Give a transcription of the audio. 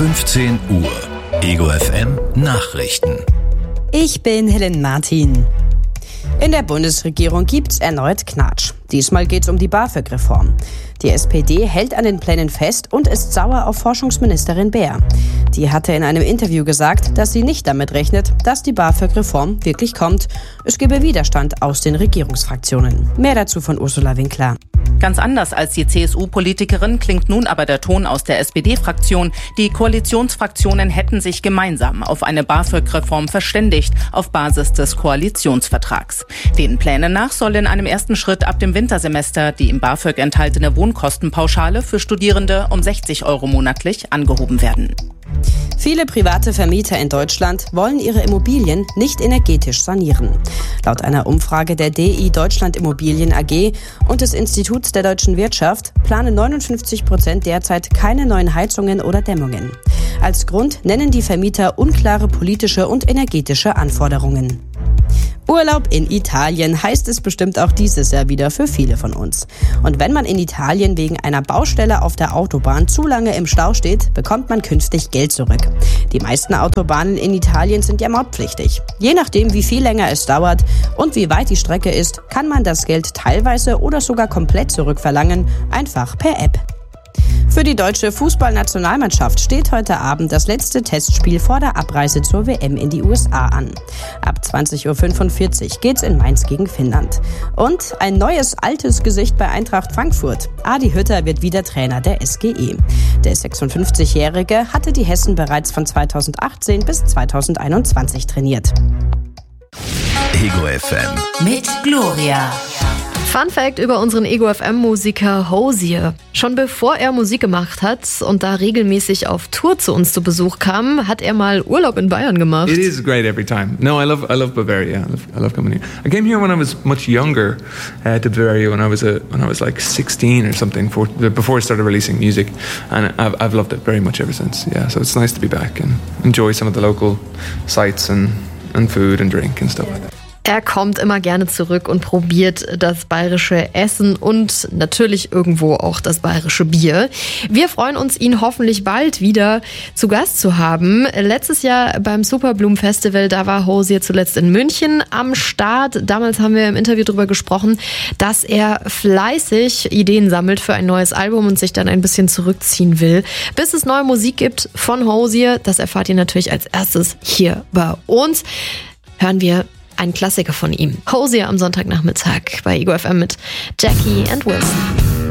15 Uhr. Ego FM Nachrichten. Ich bin Helen Martin. In der Bundesregierung gibt's erneut Knatsch. Diesmal geht's um die BAföG-Reform. Die SPD hält an den Plänen fest und ist sauer auf Forschungsministerin Baer. Die hatte in einem Interview gesagt, dass sie nicht damit rechnet, dass die BAföG-Reform wirklich kommt. Es gebe Widerstand aus den Regierungsfraktionen. Mehr dazu von Ursula Winkler. Ganz anders als die CSU-Politikerin klingt nun aber der Ton aus der SPD-Fraktion. Die Koalitionsfraktionen hätten sich gemeinsam auf eine BAföG-Reform verständigt, auf Basis des Koalitionsvertrags. Den Plänen nach soll in einem ersten Schritt ab dem Wintersemester die im BAföG enthaltene Wohnkostenpauschale für Studierende um 60 € monatlich angehoben werden. Viele private Vermieter in Deutschland wollen ihre Immobilien nicht energetisch sanieren. Laut einer Umfrage der DI Deutschland Immobilien AG und des Instituts der deutschen Wirtschaft planen 59% derzeit keine neuen Heizungen oder Dämmungen. Als Grund nennen die Vermieter unklare politische und energetische Anforderungen. Urlaub in Italien heißt es bestimmt auch dieses Jahr wieder für viele von uns. Und wenn man in Italien wegen einer Baustelle auf der Autobahn zu lange im Stau steht, bekommt man künftig Geld zurück. Die meisten Autobahnen in Italien sind ja mautpflichtig. Je nachdem, wie viel länger es dauert und wie weit die Strecke ist, kann man das Geld teilweise oder sogar komplett zurückverlangen, einfach per App. Für die deutsche Fußballnationalmannschaft steht heute Abend das letzte Testspiel vor der Abreise zur WM in die USA an. Ab 20:45 Uhr geht's in Mainz gegen Finnland. Und ein neues, altes Gesicht bei Eintracht Frankfurt. Adi Hütter wird wieder Trainer der SGE. Der 56-Jährige hatte die Hessen bereits von 2018 bis 2021 trainiert. Ego FM mit Gloria. Fun Fact über unseren Ego FM-Musiker Hozier. Schon bevor er Musik gemacht hat und da regelmäßig auf Tour zu uns zu Besuch kam, hat er mal Urlaub in Bayern gemacht. It is great every time. No, I love Bavaria. I love coming here. I came here when I was much younger to Bavaria when I was like 16 or something before I started releasing music, and I've loved it very much ever since. Yeah, so it's nice to be back and enjoy some of the local sights and food and drink and stuff like that. Er kommt immer gerne zurück und probiert das bayerische Essen und natürlich irgendwo auch das bayerische Bier. Wir freuen uns, ihn hoffentlich bald wieder zu Gast zu haben. Letztes Jahr beim Superblumen Festival, da war Hozier zuletzt in München am Start. Damals haben wir im Interview darüber gesprochen, dass er fleißig Ideen sammelt für ein neues Album und sich dann ein bisschen zurückziehen will. Bis es neue Musik gibt von Hozier, das erfahrt ihr natürlich als erstes hier bei uns. Hören wir ein Klassiker von ihm. Hozier am Sonntagnachmittag bei Ego FM mit Jackie and Wilson.